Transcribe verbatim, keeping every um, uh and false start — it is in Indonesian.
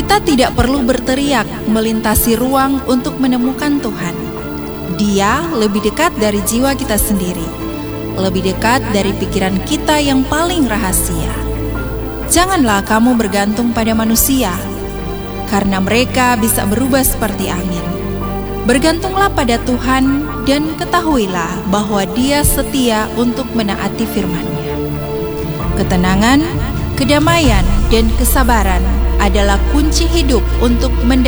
Kita tidak perlu berteriak melintasi ruang untuk menemukan Tuhan. Dia lebih dekat dari jiwa kita sendiri, lebih dekat dari pikiran kita yang paling rahasia. Janganlah kamu bergantung pada manusia, karena mereka bisa berubah seperti angin. Bergantunglah pada Tuhan dan ketahuilah bahwa Dia setia untuk menaati firman-Nya. Ketenangan, kedamaian, dan kesabaran adalah kunci hidup untuk mendekati